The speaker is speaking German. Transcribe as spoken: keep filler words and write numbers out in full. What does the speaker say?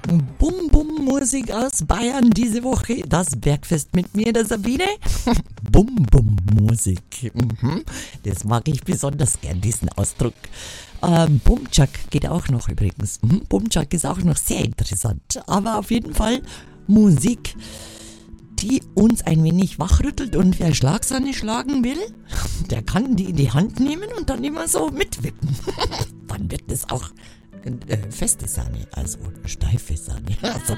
Bum-Bum-Musik aus Bayern diese Woche. Das Bergfest mit mir, der Sabine. Bum-Bum-Musik. Mhm. Das mag ich besonders gern, diesen Ausdruck. Ähm, Bumchak geht auch noch übrigens. Mhm. Bumchak ist auch noch sehr interessant. Aber auf jeden Fall Musik, die uns ein wenig wachrüttelt, und wer Schlagsahne schlagen will, der kann die in die Hand nehmen und dann immer so mitwippen. Dann wird das auch äh, feste Sahne, also steife Sahne. Also